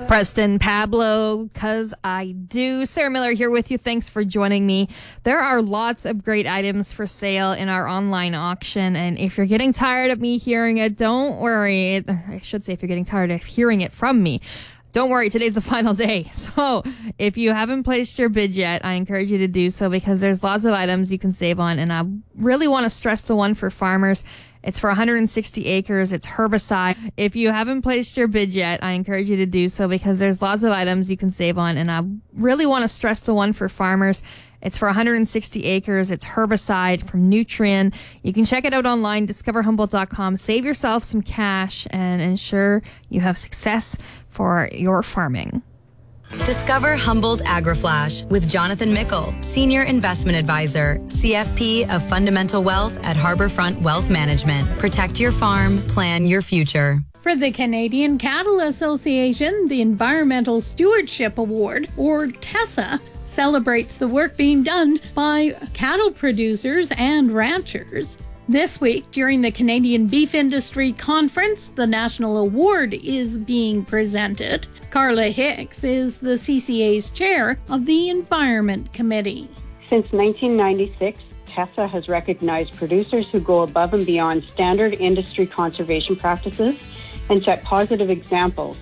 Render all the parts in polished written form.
Preston, Pablo, because I do. Sarah Miller here with you. Thanks for joining me. There are lots of great items for sale in our online auction, and if you're getting tired of me hearing it, don't worry. I should say if you're getting tired of hearing it from me, don't worry, today's the final day. So if you haven't placed your bid yet, I encourage you to do so because there's lots of items you can save on, and I really want to stress the one for farmers. It's for 160 acres. It's herbicide. If you haven't placed your bid yet, I encourage you to do so because there's lots of items you can save on, and I really want to stress the one for farmers. It's for 160 acres. It's herbicide from Nutrien. You can check it out online, discoverhumboldt.com. Save yourself some cash and ensure you have success for your farming. Discover Humboldt AgriFlash with Jonathan Mickle, Senior Investment Advisor, CFP of Fundamental Wealth at Harborfront Wealth Management. Protect your farm, plan your future. For the Canadian Cattle Association, the Environmental Stewardship Award, or TESA, celebrates the work being done by cattle producers and ranchers. This week, during the Canadian Beef Industry Conference, the National Award is being presented. Carla Hicks is the CCA's chair of the Environment Committee. Since 1996, TESA has recognized producers who go above and beyond standard industry conservation practices and set positive examples.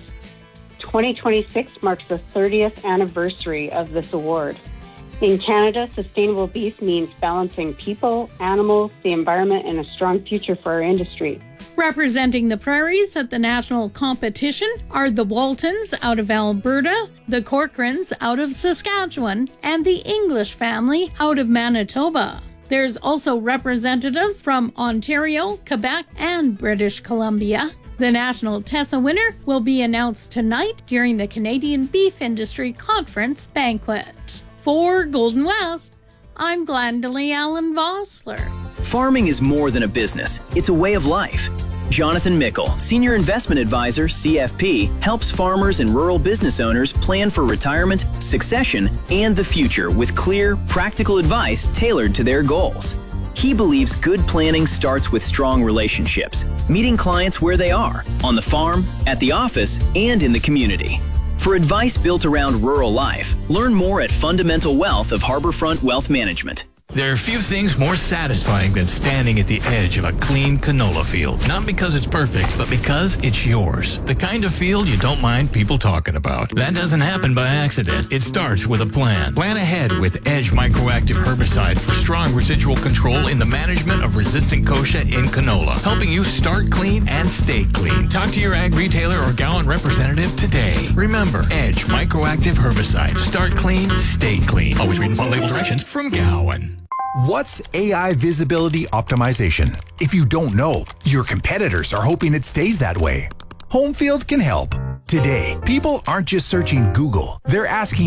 2026 marks the 30th anniversary of this award. In Canada, sustainable beef means balancing people, animals, the environment, and a strong future for our industry. Representing the prairies at the national competition are the Waltons out of Alberta, the Corcorans out of Saskatchewan, and the English family out of Manitoba. There's also representatives from Ontario, Quebec, and British Columbia. The National TESA winner will be announced tonight during the Canadian Beef Industry Conference banquet. For Golden West, I'm Glendalee Allen Vossler. Farming is more than a business. It's a way of life. Jonathan Mickle, Senior Investment Advisor, CFP, helps farmers and rural business owners plan for retirement, succession, and the future with clear, practical advice tailored to their goals. He believes good planning starts with strong relationships, meeting clients where they are, on the farm, at the office, and in the community. For advice built around rural life, learn more at Fundamental Wealth of Harborfront Wealth Management. There are few things more satisfying than standing at the edge of a clean canola field. Not because it's perfect, but because it's yours. The kind of field you don't mind people talking about. That doesn't happen by accident. It starts with a plan. Plan ahead with Edge Microactive Herbicide for strong residual control in the management of resistant kochia in canola, helping you start clean and stay clean. Talk to your ag retailer or Gowan representative today. Remember, Edge Microactive Herbicide. Start clean, stay clean. Always read and follow label directions from Gowan. What's AI visibility optimization? If you don't know, your competitors are hoping it stays that way. Homefield can help. Today, people aren't just searching Google. They're asking